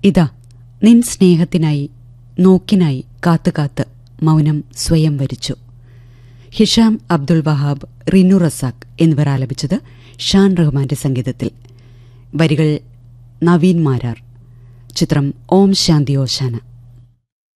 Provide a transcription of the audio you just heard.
ഇതാ നിൻ സ്നേഹത്തിനായി നോക്കിനായി കാത്തുകാത്ത് മൗനം സ്വയം വരിച്ചു. ഹിഷാം അബ്ദുൾ വഹാബ്, റിനു റസാഖ് എന്നിവർ ആലപിച്ചത് ഷാൻ റഹ്മാന്റെ സംഗീതത്തിൽ. വരികൾ നവീൻ മാരാർ. ചിത്രം ഓം ശാന്തി ഓശാന.